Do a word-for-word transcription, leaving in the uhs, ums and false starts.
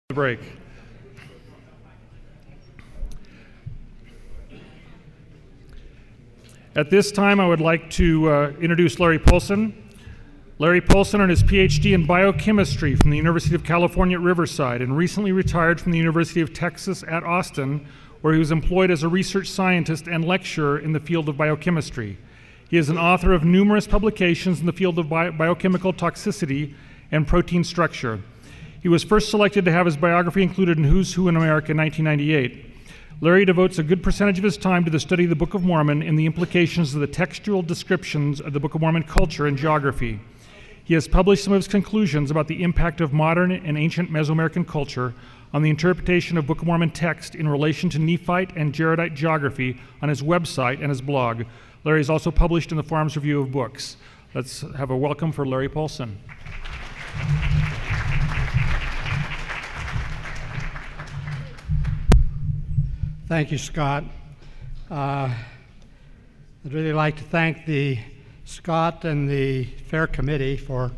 break. At this time, I would like to uh, introduce Larry Paulson. Larry Paulson earned his P H D in biochemistry from the University of California at Riverside and recently retired from the University of Texas at Austin, where he was employed as a research scientist and lecturer in the field of biochemistry. He is an author of numerous publications in the field of bi- biochemical toxicity and protein structure. He was first selected to have his biography included in Who's Who in America in nineteen ninety-eight. Larry devotes a good percentage of his time to the study of the Book of Mormon and the implications of the textual descriptions of the Book of Mormon culture and geography. He has published some of his conclusions about the impact of modern and ancient Mesoamerican culture on the interpretation of Book of Mormon text in relation to Nephite and Jaredite geography on his website and his blog. Larry is also published in the Farms Review of Books. Let's have a welcome for Larry Paulson. Thank you, Scott. Uh, I'd really like to thank the Scott and the Fair Committee for